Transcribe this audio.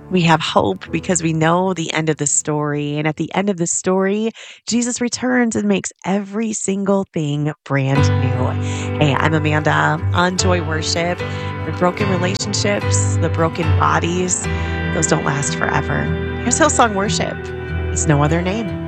We have hope because we know the end of the story. And at the end of the story, Jesus returns and makes every single thing brand new. Hey, I'm Amanda on Joy Worship. The broken relationships, the broken bodies, those don't last forever. Here's Hillsong Worship. It's No Other Name.